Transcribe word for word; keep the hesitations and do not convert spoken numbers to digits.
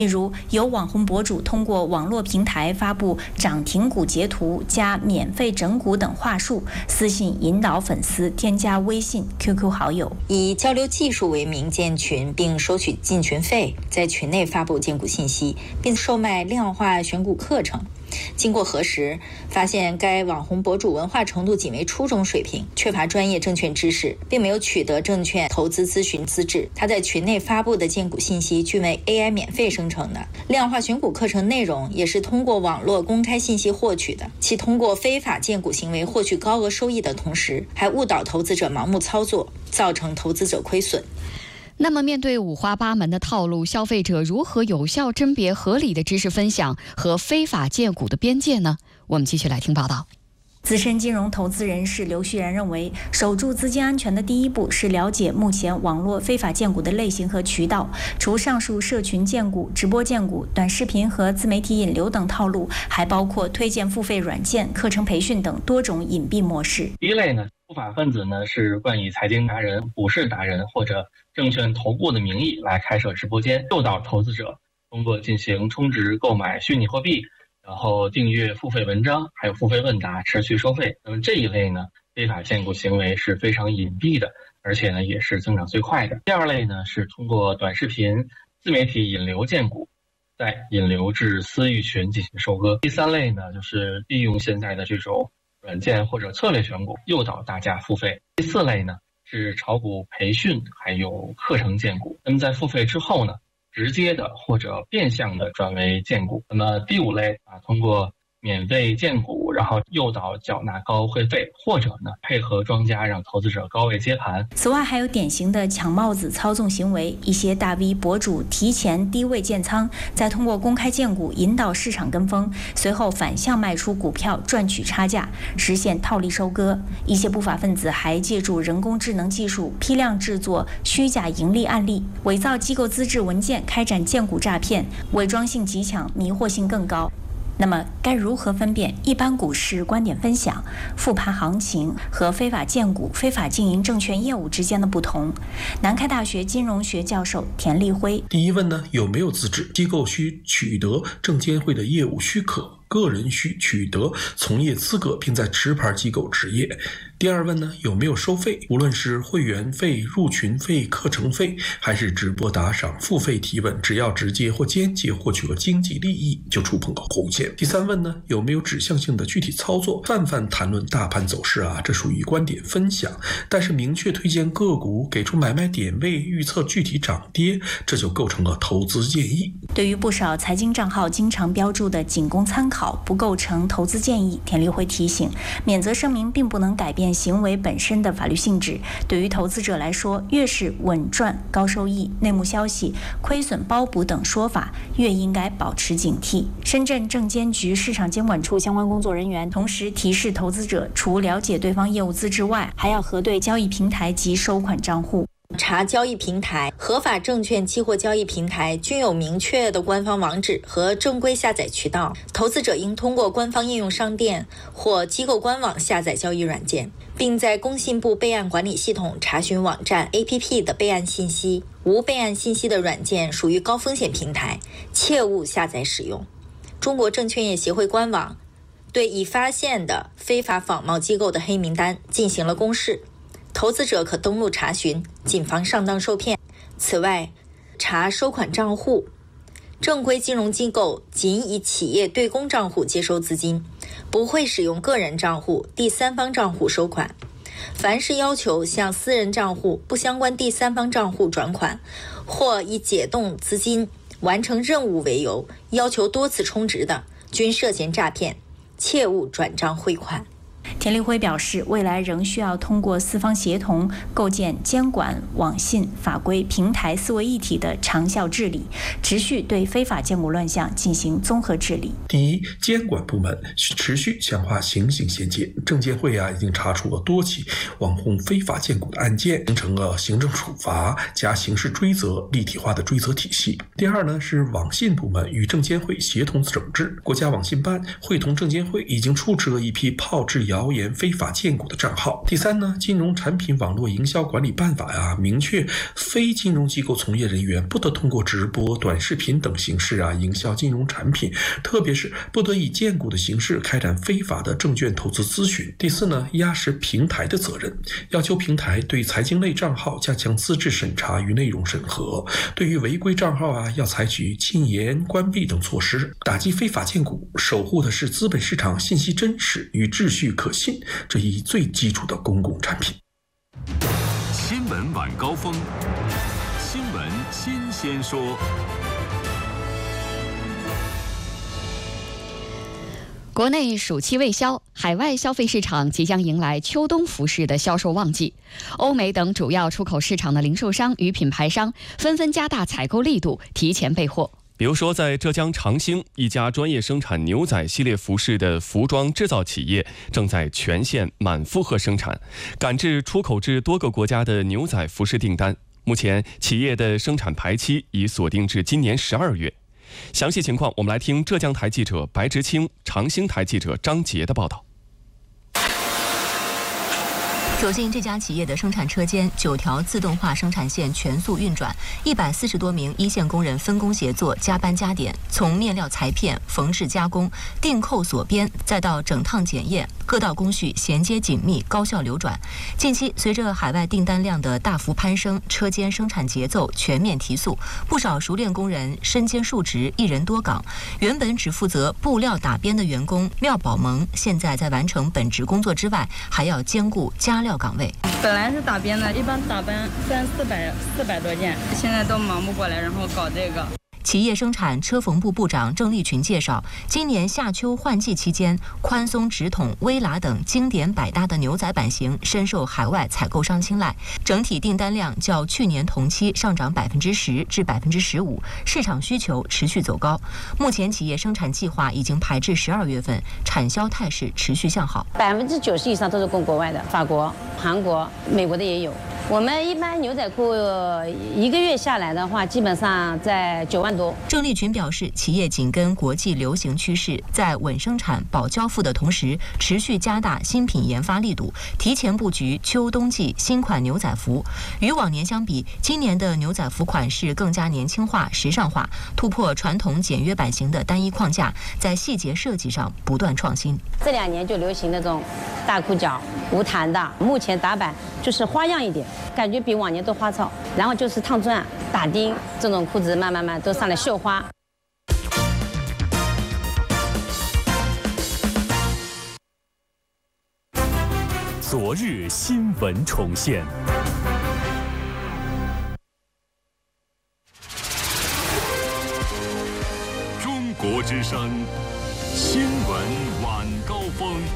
例如，有网红博主通过网络平台发布涨停股截图加免费整股等话术，私信引导粉丝添加微信、Q Q 好友， 以交流技术为名建群，并收取进群费，在群内发布荐股信息，并售卖量化选股课程。经过核实，发现该网红博主文化程度仅为初中水平，缺乏专业证券知识，并没有取得证券投资咨询资质。他在群内发布的荐股信息均为 A I 免费生成的，量化选股课程内容也是通过网络公开信息获取的。其通过非法荐股行为获取高额收益的同时，还误导投资者盲目操作，造成投资者亏损。 那么面对五花八门的套路，消费者如何有效甄别合理的知识分享和非法荐股的边界呢？我们继续来听报道。 资深金融投资人士刘旭然认为，守住资金安全的第一步是了解目前网络非法荐股的类型和渠道。除上述社群荐股、直播荐股、短视频和自媒体引流等套路，还包括推荐付费软件、课程培训等多种隐蔽模式。 第一类呢，不法分子呢是冠以财经达人、股市达人或者证券投顾的名义来开设直播间，诱导投资者通过进行充值购买虚拟货币，然后订阅付费文章，还有付费问答持续收费。那么这一类呢，非法荐股行为是非常隐蔽的，而且呢也是增长最快的。第二类呢是通过短视频、自媒体引流荐股，再引流至私域群进行收割。第三类呢就是利用现在的这种软件或者策略选股，诱导大家付费。第四类呢是炒股培训还有课程荐股，那么在付费之后呢，直接的或者变相的转为荐股。那么第五类啊，通过免费荐股，然后诱导缴纳高会费，或者呢配合庄家让投资者高位接盘。 此外，还有典型的抢帽子操纵行为，一些大 V 博主提前低位建仓，再通过公开荐股引导市场跟风，随后反向卖出股票赚取差价，实现套利收割。一些不法分子还借助人工智能技术批量制作虚假盈利案例，伪造机构资质文件开展荐股诈骗，伪装性极强，迷惑性更高。那么该如何分辨一般股市观点分享、复盘行情和非法荐股、非法经营证券业务之间的不同？南开大学金融学教授田立辉： 第一问呢，有没有资质？机构需取得证监会的业务许可，个人需取得从业资格，并在持牌机构执业。第二问呢，有没有收费？无论是会员费、入群费、课程费，还是直播打赏、付费提问，只要直接或间接获取了经济利益，就触碰到红线。第三问呢，有没有指向性的具体操作？泛泛谈论大盘走势啊，这属于观点分享，但是明确推荐个股，给出买卖点位，预测具体涨跌，这就构成了投资建议。 对于不少财经账号经常标注的仅供参考，不构成投资建议，田立辉提醒，免责声明并不能改变行为本身的法律性质。对于投资者来说，越是稳赚、高收益、内幕消息、亏损包补等说法，越应该保持警惕。深圳证监局市场监管处相关工作人员同时提示投资者，除了解对方业务资质外，还要核对交易平台及收款账户。 查交易平台，合法证券期货交易平台均有明确的官方网址和正规下载渠道，投资者应通过官方应用商店或机构官网下载交易软件，并在工信部备案管理系统查询网站 A P P 的备案信息。无备案信息的软件属于高风险平台，切勿下载使用。中国证券业协会官网对已发现的非法仿冒机构的黑名单进行了公示，投资者可登录查询，谨防上当受骗。此外，查收款账户，正规金融机构仅以企业对公账户接收资金，不会使用个人账户、第三方账户收款。凡是要求向私人账户不相关第三方账户转款，或以解冻资金、完成任务为由要求多次充值的，均涉嫌诈骗，切勿转账汇款。 田立辉表示，未来仍需要通过四方协同，构建监管、网信、法规、平台四位一体的长效治理，持续对非法荐股乱象进行综合治理。 第一，监管部门持续强化刑警衔接，证监会啊已经查处了多起网红非法荐股的案件，形成了行政处罚加刑事追责立体化的追责体系。第二呢，是网信部门与证监会协同整治，国家网信办会同证监会已经处置了一批炮制谣谣言、非法荐股的账号。第三呢，金融产品网络营销管理办法呀，明确非金融机构从业人员不得通过直播、短视频等形式啊营销金融产品，特别是不得以荐股的形式开展非法的证券投资咨询。第四呢，压实平台的责任，要求平台对财经类账号加强资质审查与内容审核，对于违规账号啊，要采取禁言、关闭等措施，打击非法荐股，守护的是资本市场信息真实与秩序可信这一最基础的公共产品。 新闻晚高峰，新闻新鲜说。 国内暑期未消，海外消费市场即将迎来秋冬服饰的销售旺季。欧美等主要出口市场的零售商与品牌商纷纷加大采购力度，提前备货。 比如说，在浙江长兴，一家专业生产牛仔系列服饰的服装制造企业正在全线满负荷生产，赶制出口至多个国家的牛仔服饰订单。目前，企业的生产排期已锁定至今年十二月。详细情况，我们来听浙江台记者白直清、长兴台记者张杰的报道。 走进这家企业的生产车间，九条自动化生产线全速运转，一百四十多名一线工人分工协作，加班加点，从面料裁片、缝制加工、订扣锁边，再到整烫检验，各道工序衔接紧密，高效流转。近期，随着海外订单量的大幅攀升，车间生产节奏全面提速，不少熟练工人身兼数职，一人多岗。原本只负责布料打边的员工廖宝萌，现在在完成本职工作之外，还要兼顾加料岗位。 本来是打边的，一般打班三四百四百多件，现在都忙不过来，然后搞这个。 企业生产车缝部部长郑立群介绍，今年夏秋换季期间，宽松直筒、微喇等经典百搭的牛仔版型深受海外采购商青睐，整体订单量较去年同期上涨百分之十至百分之十五，市场需求持续走高。目前企业生产计划已经排至十二月份，产销态势持续向好， 百分之九十以上都是供国外的，法国、韩国、美国的也有。我们一般牛仔裤一个月下来的话，基本上在九万多。 郑立群表示，企业紧跟国际流行趋势，在稳生产、保交付的同时，持续加大新品研发力度，提前布局秋冬季新款牛仔服。与往年相比，今年的牛仔服款式更加年轻化、时尚化，突破传统简约版型的单一框架，在细节设计上不断创新。 这两年就流行那种大裤脚、无弹的，目前打版就是花样一点。感觉比往年都花哨，然后就是烫钻、打钉这种裤子，慢慢慢都上来绣花。 昨日新闻重现。中国之声新闻晚高峰。